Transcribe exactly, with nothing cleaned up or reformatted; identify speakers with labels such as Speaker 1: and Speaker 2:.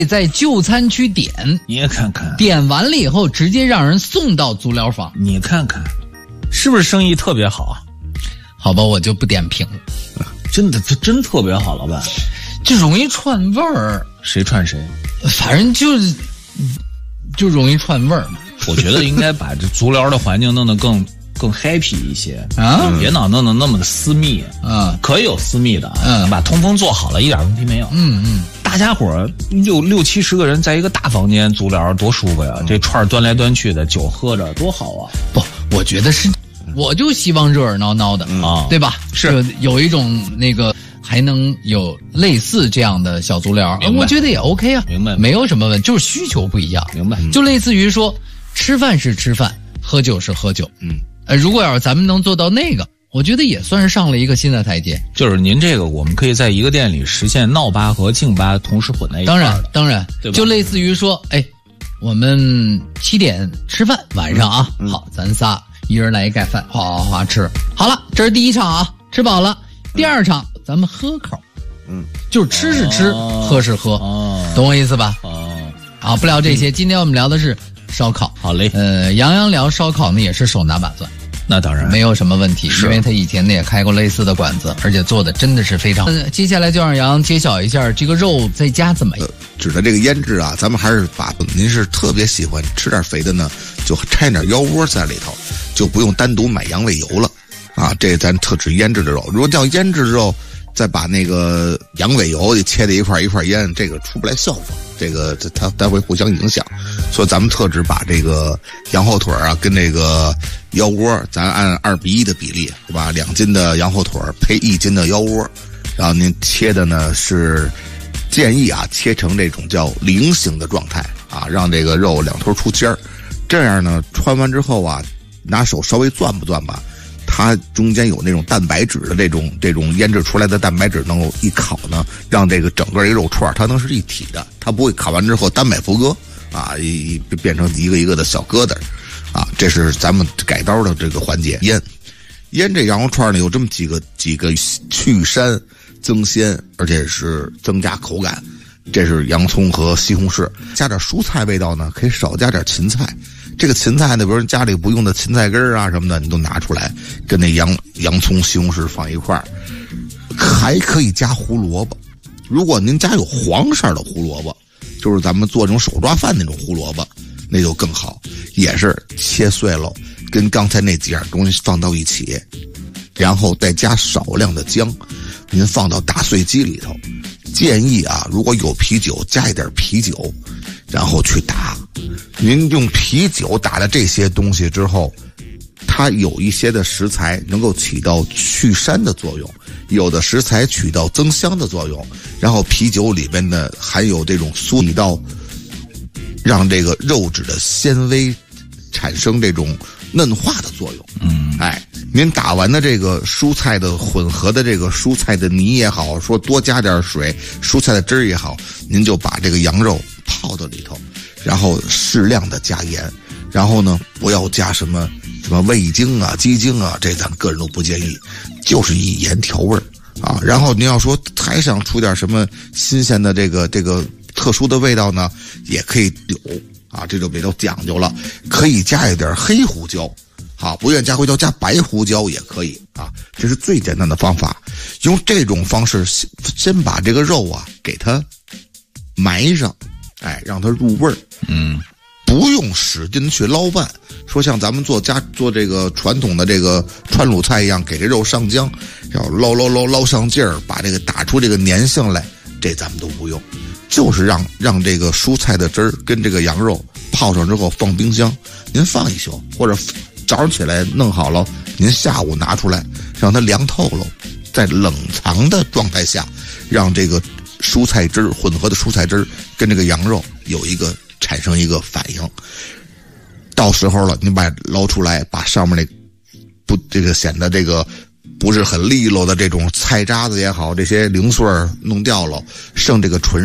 Speaker 1: 在就餐区点，
Speaker 2: 你也看看，
Speaker 1: 点完了以后直接让人送到足疗房，
Speaker 2: 你看看，是不是生意特别好啊？
Speaker 1: 好吧，我就不点评了。
Speaker 2: 真的，这真特别好，老板。
Speaker 1: 就容易串味儿，
Speaker 2: 谁串谁？
Speaker 1: 反正就是就容易串味儿嘛。
Speaker 2: 我觉得应该把这足疗的环境弄得更更 happy 一些
Speaker 1: 啊，
Speaker 2: 别老弄得那么的私密
Speaker 1: 啊，
Speaker 2: 可以有私密的，
Speaker 1: 嗯，
Speaker 2: 把通风做好了，一点问题没有。
Speaker 1: 嗯嗯，
Speaker 2: 大家伙儿六六七十个人在一个大房间足疗，多舒服呀！嗯、这串端来端去的，酒喝着多好啊！
Speaker 1: 不，我觉得是，我就希望热热闹闹的啊、嗯，对吧？
Speaker 2: 是
Speaker 1: 有一种那个。还能有类似这样的小足疗，我觉得也 OK 啊，
Speaker 2: 明白？
Speaker 1: 没有什么问题，就是需求不一样，
Speaker 2: 明白？
Speaker 1: 就类似于说，吃饭是吃饭，喝酒是喝酒，
Speaker 2: 嗯，
Speaker 1: 呃，如果要是咱们能做到那个，我觉得也算是上了一个新的台阶。
Speaker 2: 就是您这个，我们可以在一个店里实现闹吧和静吧同时混在一块儿。
Speaker 1: 当然，当然，
Speaker 2: 对吧？
Speaker 1: 就类似于说，哎，我们七点吃饭，晚上啊，嗯、好，咱仨一人来一盖饭，哗哗哗吃，好了，这是第一场啊，吃饱了，第二场、嗯、咱们喝口。
Speaker 3: 嗯，
Speaker 1: 就是吃是吃，
Speaker 2: 哦、
Speaker 1: 喝是喝，
Speaker 2: 哦、
Speaker 1: 懂我意思吧？
Speaker 2: 哦，
Speaker 1: 好，不聊这些，嗯、今天我们聊的是烧烤。
Speaker 2: 好嘞，
Speaker 1: 呃，杨洋聊烧烤呢，也是手拿把攥，
Speaker 2: 那当然
Speaker 1: 没有什么问题，因为他以前呢也开过类似的馆子，而且做的真的是非常。呃、接下来就让杨揭晓一下这个肉在家怎么样。
Speaker 3: 呃、指的这个腌制啊，咱们还是把您是特别喜欢吃点肥的呢，就掺点腰窝在里头，就不用单独买羊尾油了啊。这咱特指腌制的肉，如果叫腌制的肉。再把那个羊尾油切在一块一块腌，这个出不来效果，这个它它会互相影响，所以咱们特指把这个羊后腿啊跟这个腰窝，咱按二比一的比例，是吧？两斤的羊后腿配一斤的腰窝，然后您切的呢是建议啊切成这种叫菱形的状态啊，让这个肉两头出尖儿，这样呢穿完之后啊，拿手稍微攥不攥吧。它中间有那种蛋白质的这种这种腌制出来的蛋白质，能够一烤呢，让这个整个一个肉串它能是一体的，它不会烤完之后单摆副疙啊，一变成一个一个的小疙瘩啊。这是咱们改刀的这个环节。腌腌这羊肉串呢，有这么几个几个去膻增鲜，而且是增加口感。这是洋葱和西红柿，加点蔬菜味道呢，可以少加点芹菜。这个芹菜呢，比如家里不用的芹菜根儿啊什么的，你都拿出来，跟那洋洋葱、西红柿放一块儿，还可以加胡萝卜。如果您家有黄色的胡萝卜，就是咱们做这种手抓饭那种胡萝卜，那就更好，也是切碎了，跟刚才那几样东西放到一起，然后再加少量的姜，您放到打碎机里头。建议啊，如果有啤酒，加一点啤酒，然后去打。您用啤酒打了这些东西之后，它有一些的食材能够起到去膻的作用，有的食材起到增香的作用，然后啤酒里边呢含有这种苏起到让这个肉质的纤维产生这种嫩化的作用。
Speaker 2: 嗯，
Speaker 3: 哎，您打完的这个蔬菜的混合的这个蔬菜的泥也好，说多加点水，蔬菜的汁儿也好，您就把这个羊肉泡到里头，然后适量的加盐，然后呢不要加什么什么味精啊、鸡精啊，这咱个人都不建议，就是以盐调味儿啊。然后您要说还想出点什么新鲜的这个这个特殊的味道呢，也可以有啊，这就比较讲究了，可以加一点黑胡椒。好，不愿意加胡椒，加白胡椒也可以啊，这是最简单的方法。用这种方式先把这个肉啊给它埋上，哎，让它入味儿。
Speaker 2: 嗯，
Speaker 3: 不用使劲去捞拌，说像咱们做家做这个传统的这个川鲁菜一样，给这肉上浆，要捞捞捞捞上劲儿，把这个打出这个粘性来，这咱们都不用，就是让让这个蔬菜的汁儿跟这个羊肉泡上之后放冰箱，您放一宿或者。早上起来弄好了，您下午拿出来，让它凉透了，在冷藏的状态下，让这个蔬菜汁儿混合的蔬菜汁儿跟这个羊肉有一个产生一个反应。到时候了，您把捞出来，把上面那不这个显得这个不是很利落的这种菜渣子也好，这些零碎弄掉了，剩这个纯。